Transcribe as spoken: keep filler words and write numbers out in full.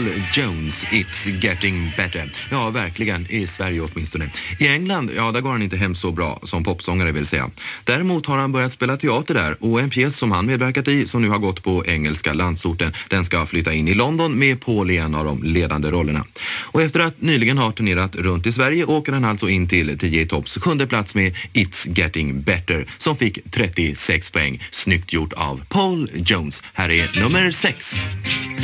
Paul Jones, It's Getting Better. Ja, verkligen, i Sverige åtminstone. I England, ja, där går han inte hem så bra som popsångare vill säga. Däremot har han börjat spela teater där och en pjäs som han medverkat i som nu har gått på engelska landsorten, den ska flytta in i London med Paul i en av de ledande rollerna. Och efter att nyligen ha turnerat runt i Sverige åker han alltså in till tio Topps sjunde plats med It's Getting Better som fick trettiosex poäng. Snyggt gjort av Paul Jones. Här är nummer sex.